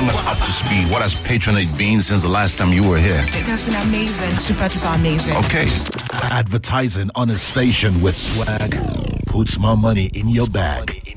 us up to speed. What has Patronage been since the last time you were here? It has been amazing, super duper amazing. Okay. Advertising on a station with swag puts more money in your bag.